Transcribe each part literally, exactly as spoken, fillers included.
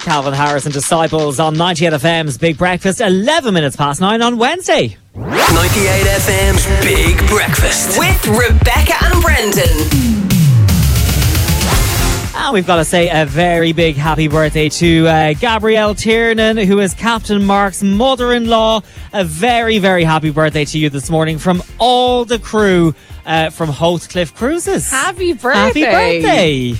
Calvin Harris and Disciples on ninety-eight F M's Big Breakfast, eleven minutes past nine on Wednesday. ninety-eight F M's Big Breakfast with Rebecca and Brendan. And we've got to say a very big happy birthday to uh, Gabrielle Tiernan, who is Captain Mark's mother-in-law. A very, very happy birthday to you this morning from all the crew uh, from Heathcliff Cruises. Happy birthday. Happy birthday.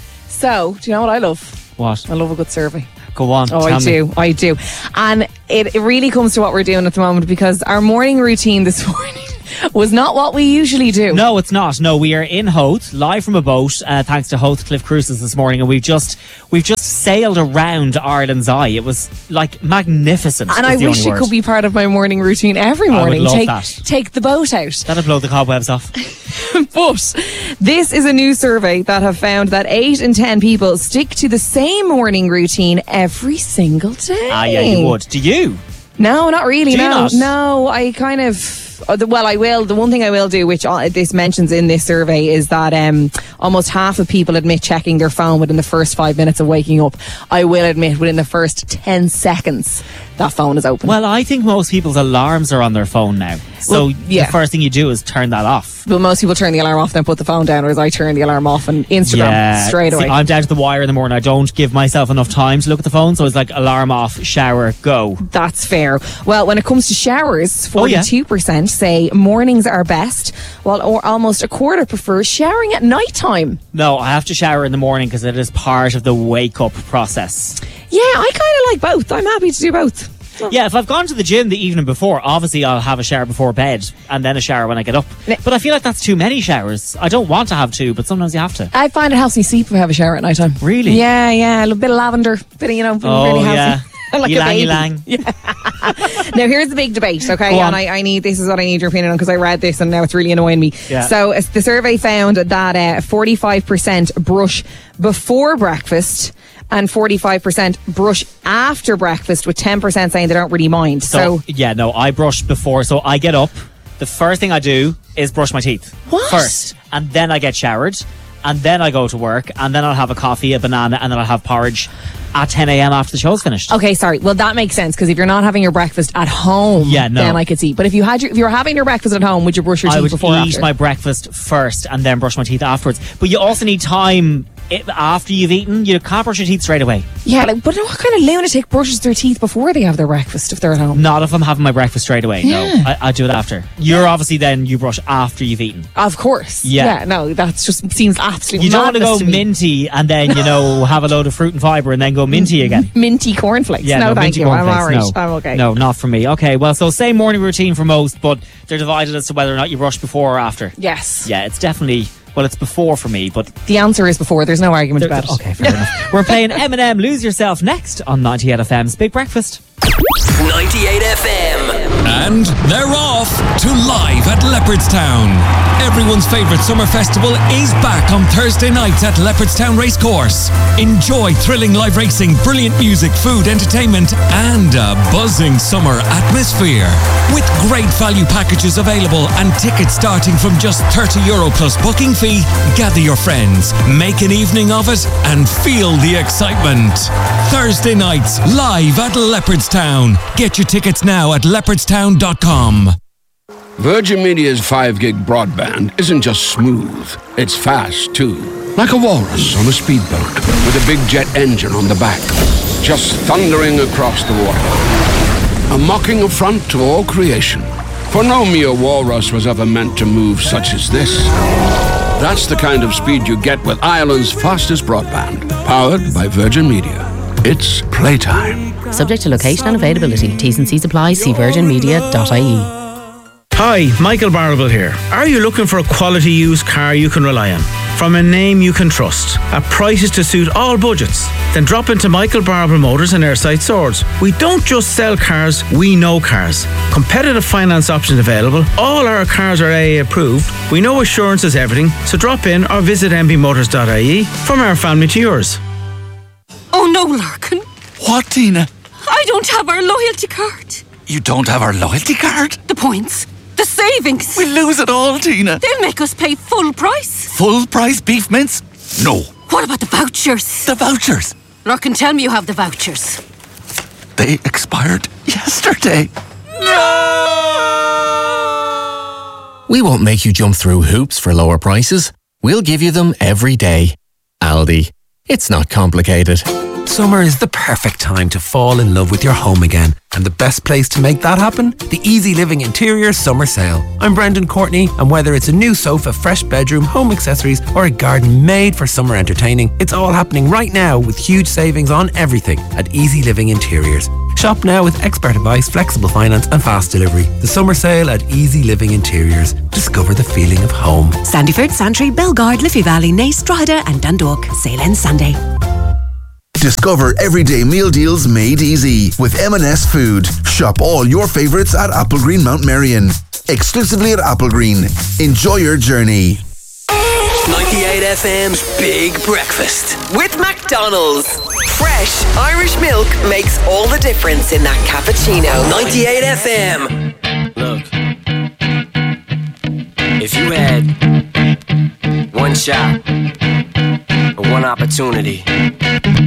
So, do you know what I love? What? I love a good survey. Go on. Oh, I do. I do. And it, it really comes to what we're doing at the moment, because our morning routine this morning was not what we usually do. No, it's not. No, we are in Howth, live from a boat, uh, thanks to Heathcliff Cruises this morning, and we've just we've just sailed around Ireland's Eye. It was like magnificent. And I wish it could be part of my morning routine every morning. I would love take, that. Take the boat out. That'll blow the cobwebs off. But this is a new survey that have found that eight in ten people stick to the same morning routine every single day. Ah, yeah, you would. Do you? No, not really. Do you no, not? no. I kind of. Well, I will. The one thing I will do, which this mentions in this survey, is that um, almost half of people admit checking their phone within the first five minutes of waking up. I will admit within the first ten seconds that phone is open. Well, I think most people's alarms are on their phone now. So Well, yeah. the first thing you do is turn that off. But most people turn the alarm off, then put the phone down, whereas I turn the alarm off and Instagram Yeah. straight away. See, I'm down to the wire in the morning. I don't give myself enough time to look at the phone. So it's like alarm off, shower, go. That's fair. Well, when it comes to showers, Oh, yeah. forty-two percent say mornings are best, while or almost a quarter prefer showering at night time. No, I have to shower in the morning because it is part of the wake up process. Yeah, I kind of like both. I'm happy to do both. Yeah, if I've gone to the gym the evening before, obviously I'll have a shower before bed and then a shower when I get up. But I feel like that's too many showers. I don't want to have two, but sometimes you have to. I find it helps me sleep if I have a shower at night time. Really? Yeah, yeah. A little bit of lavender, bit of, you know, Oh, really yeah. healthy. Like a Ylang, baby. ylang. Yeah. Now here's the big debate, okay? Go on. And I, I need this is what I need your opinion on, because I read this and now it's really annoying me. Yeah. So uh, the survey found that uh, forty-five percent brush before breakfast and forty-five percent brush after breakfast, with ten percent saying they don't really mind. So, So, yeah, no, I brush before. So I get up. The first thing I do is brush my teeth. What? First. And then I get showered. And then I go to work. And then I'll have a coffee, a banana, and then I'll have porridge at ten a.m. after the show's finished. okay, sorry. Well, that makes sense, because if you're not having your breakfast at home, Yeah, no. then I could see. But if you had your, if you were having your breakfast at home, would you brush your I teeth would before or eat after? my breakfast first and then brush my teeth afterwards. But you also need time i- after you've eaten. You can't brush your teeth straight away. Yeah, like, but what kind of lunatic brushes their teeth before they have their breakfast if they're at home? Not if I'm having my breakfast straight away. No, Yeah. I, I do it after. You're obviously then you brush after you've eaten. Of course. Yeah. no, that's just seems absolutely You don't want to madness go me. minty and then, you know, have a load of fruit and fibre and then go minty again. Minty cornflakes. Yeah, no, no, thank minty you. I'm cornflakes, alright. no. I'm okay. No, not for me. Okay, well, so same morning routine for most, but they're divided as to whether or not you brush before or after. Yes. Yeah, it's definitely, well, it's before for me, but... The answer is before. There's no argument There- about it. okay, fair enough. We're playing Eminem, Lose Yourself, next on ninety-eight F M's Big Breakfast. ninety-eight F M. And they're off to live at Leopardstown. Everyone's favourite summer festival is back on Thursday nights at Leopardstown Racecourse. Enjoy thrilling live racing, brilliant music, food, entertainment, and a buzzing summer atmosphere. With great value packages available and tickets starting from just thirty euro plus booking fee, gather your friends, make an evening of it, and feel the excitement. Thursday nights, live at Leopardstown. Get your tickets now at leopardstown dot com. Virgin Media's five gig broadband isn't just smooth, it's fast too. Like a walrus on a speedboat with a big jet engine on the back, just thundering across the water. A mocking affront to all creation. For no mere walrus was ever meant to move such as this. That's the kind of speed you get with Ireland's fastest broadband, powered by Virgin Media. It's playtime. Subject to location and availability. T's and C's apply. See virgin media dot I E. Hi, Michael Barrable here. Are you looking for a quality used car you can rely on? From a name you can trust, at prices to suit all budgets? Then drop into Michael Barrable Motors in Airside Swords. We don't just sell cars, we know cars. Competitive finance options available. All our cars are A A approved. We know assurance is everything, so drop in or visit m b motors dot I E. From our family to yours. Oh no, Larkin. What, Tina? I don't have our loyalty card. You don't have our loyalty card? The points. The savings. We'll lose it all, Tina. They'll make us pay full price. Full price beef mince? No. What about the vouchers? The vouchers? Larkin, tell me you have the vouchers. They expired yesterday. We won't make you jump through hoops for lower prices. We'll give you them every day. Aldi. It's not complicated. Summer is the perfect time to fall in love with your home again. And the best place to make that happen? The Easy Living Interior Summer Sale. I'm Brendan Courtney, and whether it's a new sofa, fresh bedroom, home accessories, or a garden made for summer entertaining, it's all happening right now with huge savings on everything at Easy Living Interiors. Shop now with expert advice, flexible finance and fast delivery. The summer sale at Easy Living Interiors. Discover the feeling of home. Sandyford, Santry, Belgard, Liffey Valley, Naas, Drogheda and Dundalk. Sale ends Sunday. Discover everyday meal deals made easy with M and S Food. Shop all your favourites at Applegreen Mount Marion. Exclusively at Applegreen. Enjoy your journey. ninety-eight F M's Big Breakfast with McDonald's. Fresh Irish milk makes all the difference in that cappuccino. ninety-eight F M. Look, if you had one shot or one opportunity